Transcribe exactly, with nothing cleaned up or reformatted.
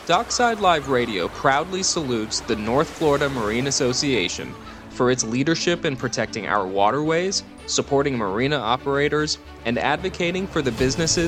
Dockside Live Radio proudly salutes the North Florida Marine Association for its leadership in protecting our waterways, supporting marina operators, and advocating for the businesses